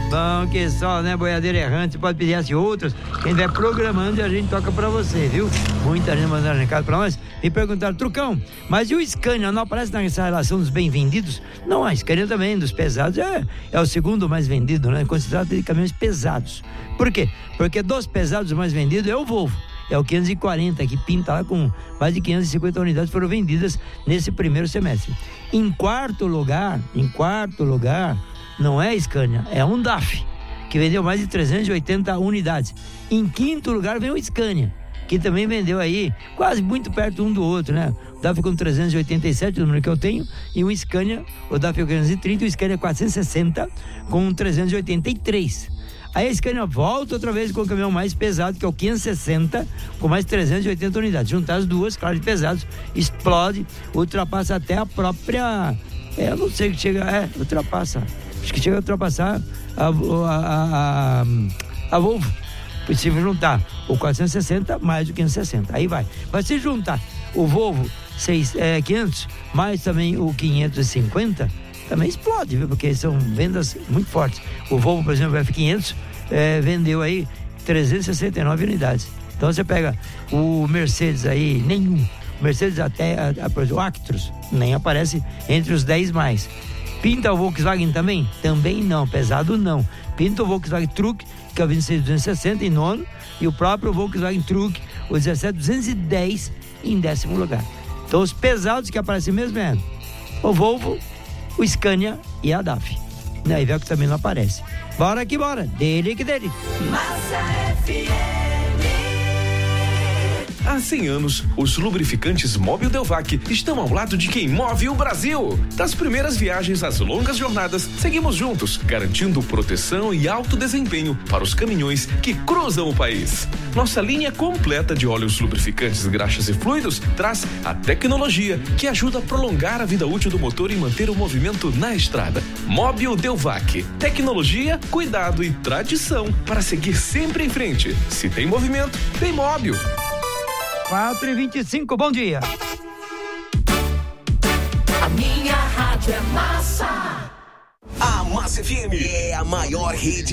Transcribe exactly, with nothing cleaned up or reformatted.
Bom que só, né? Boiadeira errante, você pode pedir as outras. Quem estiver programando, a gente toca pra você, viu? Muita gente mandando recado pra nós e perguntaram, Trucão, mas e o Scania não aparece nessa relação dos bem vendidos? Não, a Scania também, dos pesados, é, é o segundo mais vendido, né? Considerado de caminhões pesados. Por quê? Porque dos pesados, o mais vendido é o Volvo. É o quinhentos e quarenta, que pinta lá com mais de quinhentas e cinquenta unidades foram vendidas nesse primeiro semestre. Em quarto lugar, em quarto lugar, não é Scania, é um D A F, que vendeu mais de trezentas e oitenta unidades. Em quinto lugar vem o Scania, que também vendeu aí quase muito perto um do outro, né? O D A F com trezentos e oitenta e sete, o número que eu tenho, e o Scania, o D A F é quinhentos e trinta, o Scania quatrocentos e sessenta com trezentos e oitenta e três. Aí a Scania volta outra vez com o caminhão mais pesado, que é o quinhentos e sessenta, com mais trezentas e oitenta unidades. Juntar as duas, claro, de pesados, explode, ultrapassa até a própria... É, eu não sei que chega... É, ultrapassa. Acho que chega a ultrapassar a, a, a, a, a Volvo. Se juntar o quatrocentos e sessenta mais o quinhentos e sessenta. Aí vai. Mas se juntar o Volvo seis, é, quinhentos mais também o quinhentos e cinquenta... também explode, viu? Porque são vendas muito fortes. O Volvo, por exemplo, o F quinhentos, é, vendeu aí trezentas e sessenta e nove unidades. Então você pega o Mercedes aí, nenhum. O Mercedes até, a, a, o Actros, nem aparece entre os dez mais. Pinta o Volkswagen também? Também não, pesado não. Pinta o Volkswagen Truck, que é o vinte e seis duzentos e sessenta em nono, e o próprio Volkswagen Truck, o dezessete duzentos e dez em décimo lugar. Então os pesados que aparecem mesmo é o Volvo, o Scania e a D A F. Na Iveco também não aparece. Bora que bora, dele que dele. Massa F M. Há cem anos, os lubrificantes Mobil Delvac estão ao lado de quem move o Brasil. Das primeiras viagens às longas jornadas, seguimos juntos, garantindo proteção e alto desempenho para os caminhões que cruzam o país. Nossa linha completa de óleos lubrificantes, graxas e fluidos traz a tecnologia que ajuda a prolongar a vida útil do motor e manter o movimento na estrada. Mobil Delvac. Tecnologia, cuidado e tradição para seguir sempre em frente. Se tem movimento, tem Mobil. quatro e vinte e cinco, bom dia. A minha rádio é Massa. A Massa F M é a maior rede